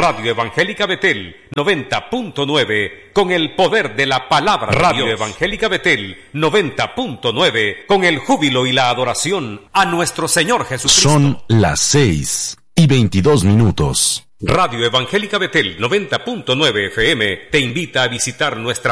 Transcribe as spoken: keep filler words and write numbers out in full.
Radio Evangélica Betel noventa punto nueve con el poder de la palabra de Radio Dios. Evangélica Betel noventa punto nueve con el júbilo y la adoración a nuestro Señor Jesucristo. Son las seis y veintidós minutos. Radio Evangélica Betel noventa punto nueve F M te invita a visitar nuestra